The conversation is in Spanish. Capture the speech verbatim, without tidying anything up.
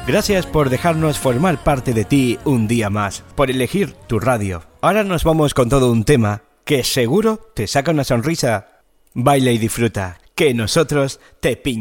Gracias por dejarnos formar parte de ti un día más, por elegir tu radio. Ahora nos vamos con todo un tema que seguro te saca una sonrisa. Baila y disfruta, que nosotros te pinchamos.